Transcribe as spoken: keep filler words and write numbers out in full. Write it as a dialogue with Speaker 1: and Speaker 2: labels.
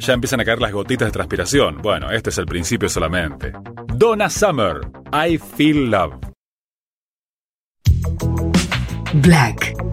Speaker 1: ya empiezan a caer las gotitas de transpiración. Bueno, este es el principio solamente. Donna Summer, I Feel Love.
Speaker 2: Black.